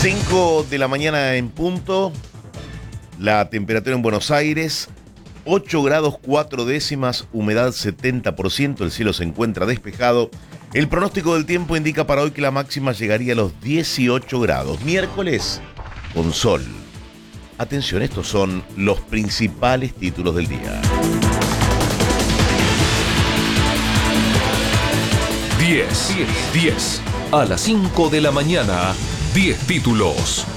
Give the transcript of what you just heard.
5 de la mañana en punto, la temperatura en Buenos Aires, 8 grados 4 décimas, humedad 70%, el cielo se encuentra despejado. El pronóstico del tiempo indica para hoy que la máxima llegaría a los 18 grados. Miércoles, con sol. Atención, estos son los principales títulos del día. 10. A las 5 de la mañana, 10 títulos.